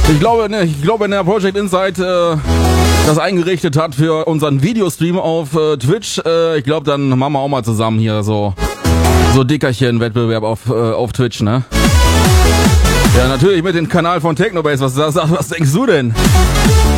Ich glaube, wenn der Project Insight das eingerichtet hat für unseren Videostream auf Twitch, ich glaube, dann machen wir auch mal zusammen hier so Dickerchen-Wettbewerb auf Twitch, ne? Ja, natürlich mit dem Kanal von Technobase. Was denkst du denn?